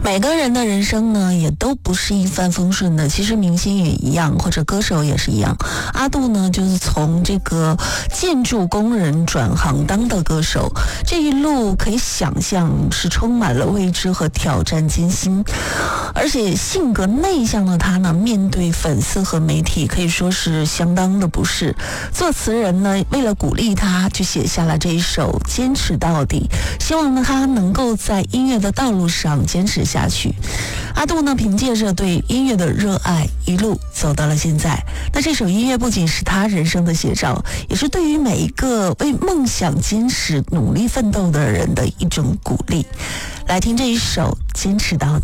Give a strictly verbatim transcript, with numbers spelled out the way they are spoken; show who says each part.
Speaker 1: 每个人的人生呢，也都不是一帆风顺的。其实明星也一样，或者歌手也是一样。阿杜呢，就是从这个建筑工人转行当的歌手，这一路可以想象是充满了未知和挑战艰辛。而且性格内向的他呢，面对粉丝和媒体可以说是相当的不适。作词人呢，为了鼓励他，就写下了这一首《坚持到底》，希望呢他能够在音乐的道路上坚持下去。阿杜呢，凭借着对音乐的热爱，一路走到了现在。那这首音乐不仅是他人生的写照，也是对于每一个为梦想坚持努力奋斗的人的一种鼓励。来听这一首《坚持到底》。